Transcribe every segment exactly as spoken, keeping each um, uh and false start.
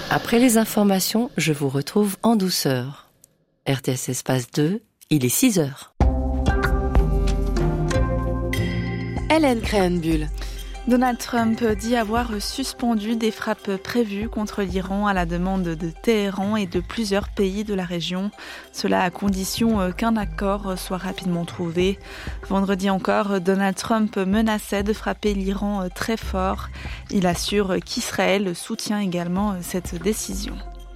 Après les informations, je vous retrouve en douceur. R T S Espace deux, il est six heures. Hélène Créhenbuhl. Donald Trump dit avoir suspendu des frappes prévues contre l'Iran à la demande de Téhéran et de plusieurs pays de la région. Cela à condition qu'un accord soit rapidement trouvé. Vendredi encore, Donald Trump menaçait de frapper l'Iran très fort. Il assure qu'Israël soutient également cette décision.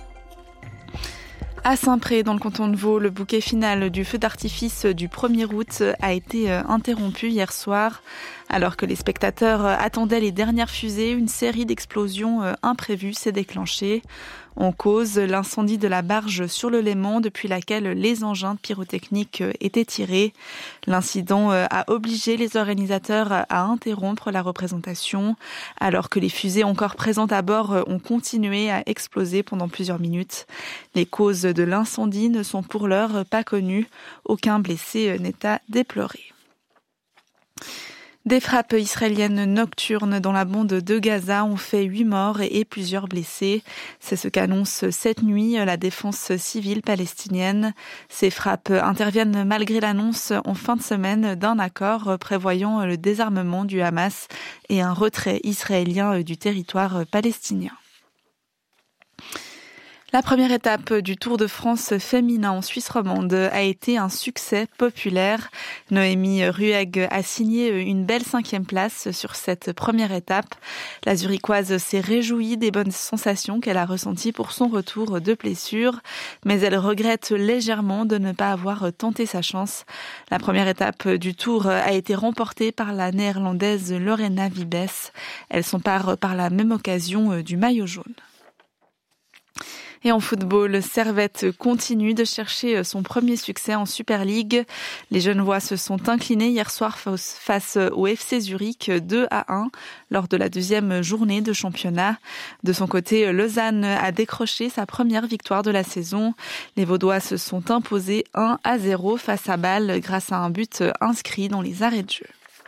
À Saint-Pré, dans le canton de Vaud, le bouquet final du feu d'artifice du premier août a été interrompu hier soir. Alors que les spectateurs attendaient les dernières fusées, une série d'explosions imprévues s'est déclenchée. En cause, l'incendie de la barge sur le Léman depuis laquelle les engins pyrotechniques étaient tirés. L'incident a obligé les organisateurs à interrompre la représentation, alors que les fusées encore présentes à bord ont continué à exploser pendant plusieurs minutes. Les causes de l'incendie ne sont pour l'heure pas connues. Aucun blessé n'est à déplorer. Des frappes israéliennes nocturnes dans la bande de Gaza ont fait huit morts et plusieurs blessés. C'est ce qu'annonce cette nuit la défense civile palestinienne. Ces frappes interviennent malgré l'annonce en fin de semaine d'un accord prévoyant le désarmement du Hamas et un retrait israélien du territoire palestinien. La première étape du Tour de France féminin en Suisse romande a été un succès populaire. Noémie Ruegg a signé une belle cinquième place sur cette première étape. La Zurichoise s'est réjouie des bonnes sensations qu'elle a ressenties pour son retour de blessure, mais elle regrette légèrement de ne pas avoir tenté sa chance. La première étape du Tour a été remportée par la néerlandaise Lorena Wiebes. Elle s'empare par la même occasion du maillot jaune. Et en football, Servette continue de chercher son premier succès en Super League. Les Genevois se sont inclinés hier soir face au F C Zurich deux à un lors de la deuxième journée de championnat. De son côté, Lausanne a décroché sa première victoire de la saison. Les Vaudois se sont imposés un à zéro face à Bâle grâce à un but inscrit dans les arrêts de jeu.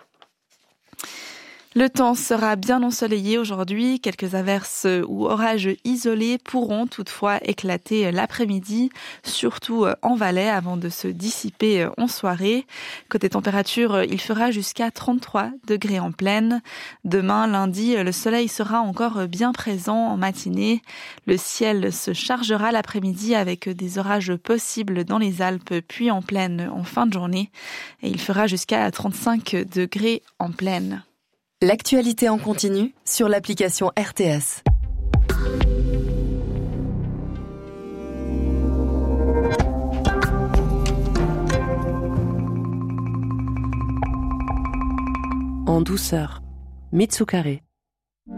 Le temps sera bien ensoleillé aujourd'hui. Quelques averses ou orages isolés pourront toutefois éclater l'après-midi, surtout en Valais, avant de se dissiper en soirée. Côté température, il fera jusqu'à trente-trois degrés en plaine. Demain, lundi, le soleil sera encore bien présent en matinée. Le ciel se chargera l'après-midi avec des orages possibles dans les Alpes, puis en plaine en fin de journée. Et il fera jusqu'à trente-cinq degrés en plaine. L'actualité en continu sur l'application R T S. En douceur, Mitsukare.